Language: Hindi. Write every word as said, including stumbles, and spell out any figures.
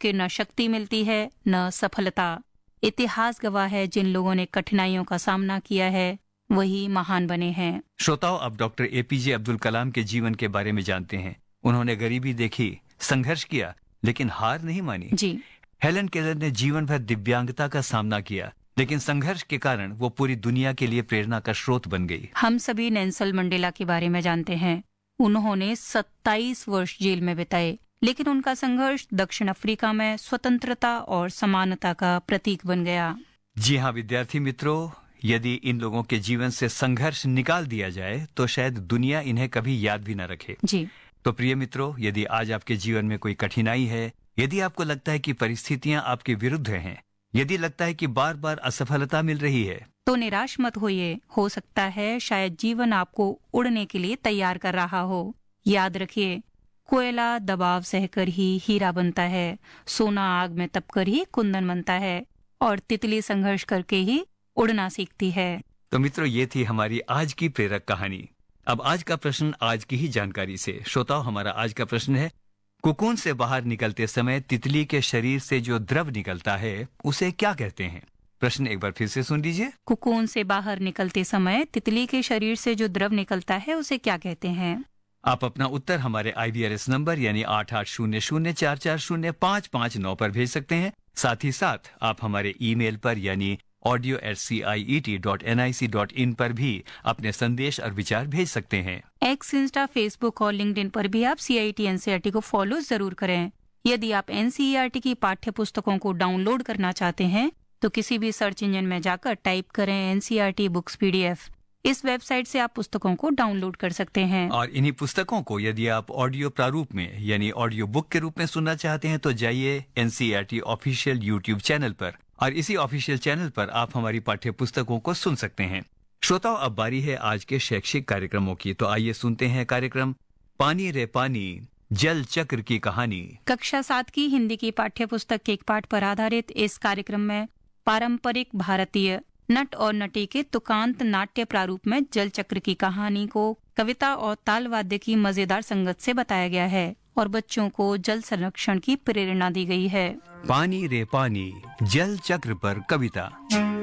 के न शक्ति मिलती है न सफलता। इतिहास गवाह है, जिन लोगों ने कठिनाइयों का सामना किया है वही महान बने हैं। श्रोताओं, अब डॉक्टर एपीजे अब्दुल कलाम के जीवन के बारे में जानते हैं। उन्होंने गरीबी देखी, संघर्ष किया, लेकिन हार नहीं मानी। जी। हेलन केलर ने जीवन भर दिव्यांगता का सामना किया, लेकिन संघर्ष के कारण वो पूरी दुनिया के लिए प्रेरणा का स्रोत बन गई। हम सभी नेल्सन मंडेला के बारे में जानते हैं। उन्होंने सत्ताईस वर्ष जेल में बिताए, लेकिन उनका संघर्ष दक्षिण अफ्रीका में स्वतंत्रता और समानता का प्रतीक बन गया। जी हाँ विद्यार्थी मित्रों, यदि इन लोगों के जीवन से संघर्ष निकाल दिया जाए तो शायद दुनिया इन्हें कभी याद भी न रखे। जी। तो प्रिय मित्रों, यदि आज आपके जीवन में कोई कठिनाई है, यदि आपको लगता है कि परिस्थितियां आपके विरुद्ध हैं, यदि लगता है कि बार बार असफलता मिल रही है, तो निराश मत होइए। हो सकता है शायद जीवन आपको उड़ने के लिए तैयार कर रहा हो। याद रखिए, कोयला दबाव सहकर ही हीरा बनता है, सोना आग में तपकर ही कुंदन बनता है, और तितली संघर्ष करके ही उड़ना सीखती है। तो मित्रों, ये थी हमारी आज की प्रेरक कहानी। अब आज का प्रश्न आज की ही जानकारी से। श्रोताओं, हमारा आज का प्रश्न है, कोकून से बाहर निकलते समय तितली के शरीर से जो द्रव निकलता है उसे क्या कहते हैं? प्रश्न एक बार फिर से सुन लीजिए। कोकून से बाहर निकलते समय तितली के शरीर से जो द्रव निकलता है उसे क्या कहते हैं? आप अपना उत्तर हमारे आईवीआरएस नंबर यानी आठ आठ शून्य शून्य चार चार शून्य पाँच पाँच नौ पर भेज सकते हैं। साथ ही साथ आप हमारे ईमेल पर यानी audio eight C I E T dot N I C dot in पर भी अपने संदेश और विचार भेज सकते हैं। एक्स, इंस्टा, फेसबुक और लिंक्डइन पर भी आप सी I T N C E R T को फॉलो जरूर करें। यदि आप N C E R T की पाठ्य पुस्तकों को डाउनलोड करना चाहते हैं तो किसी भी सर्च इंजन में जाकर टाइप करें N C E R T books P D F. इस वेबसाइट से आप पुस्तकों को डाउनलोड कर सकते हैं। और इन्हीं पुस्तकों को यदि आप ऑडियो प्रारूप में यानी ऑडियो बुक के रूप में सुनना चाहते हैं तो जाइए N C E R T official YouTube channel पर, और इसी ऑफिशियल चैनल पर आप हमारी पाठ्य पुस्तकों को सुन सकते हैं। श्रोताओं, अब बारी है आज के शैक्षिक कार्यक्रमों की। तो आइए सुनते हैं कार्यक्रम पानी रे पानी, जल चक्र की कहानी। कक्षा सात की हिंदी की पाठ्य पुस्तक के एक पाठ पर आधारित इस कार्यक्रम में पारंपरिक भारतीय नट और नटी के तुकांत नाट्य प्रारूप में जल चक्र की कहानी को कविता और ताल वाद्य की मजेदार संगत से बताया गया है और बच्चों को जल संरक्षण की प्रेरणा दी गई है। पानी रे पानी, जल चक्र पर कविता।